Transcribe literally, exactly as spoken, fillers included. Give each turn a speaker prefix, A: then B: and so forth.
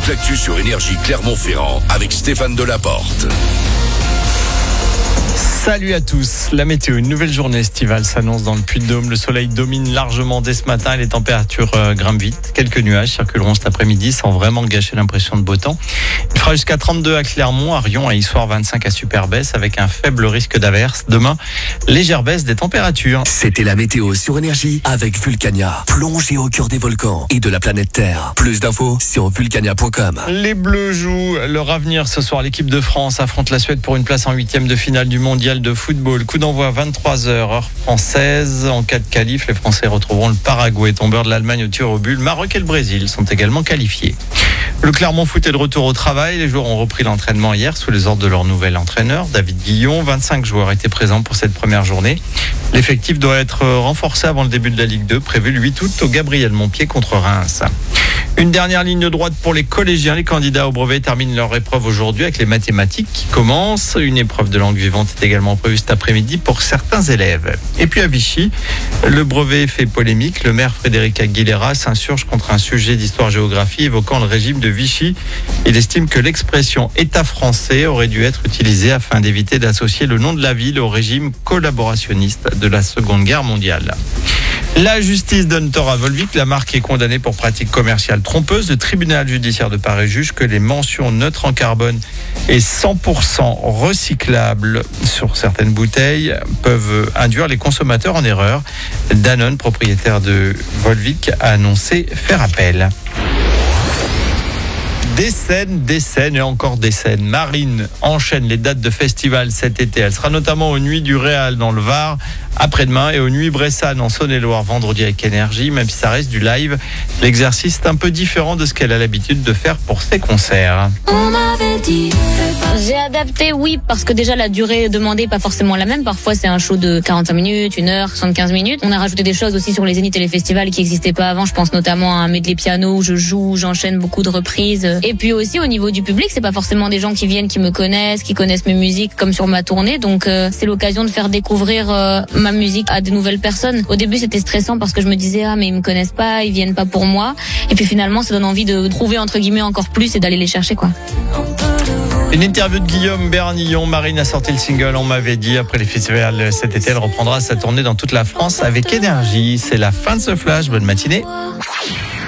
A: l'actu sur Énergie Clermont-Ferrand avec Stéphane Delaporte.
B: Salut à tous, la météo, une nouvelle journée estivale s'annonce dans le Puy-de-Dôme. Le soleil domine largement dès ce matin et les températures euh, grimpent vite. Quelques nuages circuleront cet après-midi sans vraiment gâcher l'impression de beau temps. Il fera jusqu'à trente-deux à Clermont, à Rion, à Issoire, vingt-cinq à Superbès avec un faible risque d'averse. Demain, légère baisse des températures.
C: C'était la météo sur Énergie avec Vulcania. Plongez au cœur des volcans et de la planète Terre. Plus d'infos sur vulcania point com.
B: Les Bleus jouent leur avenir ce soir. L'équipe de France affronte la Suède pour une place en huitième de finale du mondial de football. Coup d'envoi à vingt-trois heures, heure française. En cas de qualif, les Français retrouveront le Paraguay, tombeur de l'Allemagne au tir au but. Le Maroc et le Brésil sont également qualifiés. Le Clermont Foot est de retour au travail. Les joueurs ont repris l'entraînement hier sous les ordres de leur nouvel entraîneur, David Guillon. vingt-cinq joueurs étaient présents pour cette première journée. L'effectif doit être renforcé avant le début de la Ligue deux, prévu le huit août au Gabriel Montpied contre Reims. Une dernière ligne droite pour les collégiens. Les candidats au brevet terminent leur épreuve aujourd'hui avec les mathématiques qui commencent. Une épreuve de langue vivante est également prévue cet après-midi pour certains élèves. Et puis à Vichy, le brevet fait polémique. Le maire Frédéric Aguilera s'insurge contre un sujet d'histoire-géographie évoquant le régime de Vichy. Il estime que l'expression État français aurait dû être utilisée afin d'éviter d'associer le nom de la ville au régime collaborationniste de la Seconde Guerre mondiale. La justice donne tort à Volvic. La marque est condamnée pour pratique commerciale trompeuse. Le tribunal judiciaire de Paris juge que les mentions neutres en carbone et cent pour cent recyclables sur certaines bouteilles peuvent induire les consommateurs en erreur. Danone, propriétaire de Volvic, a annoncé faire appel. Des scènes, des scènes et encore des scènes. Marine enchaîne les dates de festival cet été. Elle sera notamment aux Nuits du Réal dans le Var après-demain et aux Nuits Bressane en Saône-et-Loire vendredi avec Énergie. Même si ça reste du live, l'exercice est un peu différent de ce qu'elle a l'habitude de faire pour ses concerts.
D: On m'avait dit, j'ai adapté, oui, parce que déjà la durée demandée n'est pas forcément la même. Parfois c'est un show de quarante-cinq minutes, une heure, soixante-quinze minutes. On a rajouté des choses aussi sur les zéniths et les festivals qui n'existaient pas avant. Je pense notamment à un medley piano où je joue, j'enchaîne beaucoup de reprises. Et puis aussi au niveau du public, c'est pas forcément des gens qui viennent, qui me connaissent, qui connaissent mes musiques comme sur ma tournée. Donc euh, c'est l'occasion de faire découvrir euh, ma musique à de nouvelles personnes. Au début c'était stressant parce que je me disais ah mais ils me connaissent pas, ils viennent pas pour moi. Et puis finalement ça donne envie de trouver entre guillemets encore plus et d'aller les chercher quoi.
B: Une interview de Guillaume Bernillon. Marine a sorti le single On m'avait dit. Après les festivals cet été, elle reprendra sa tournée dans toute la France avec Énergie. C'est la fin de ce flash. Bonne matinée.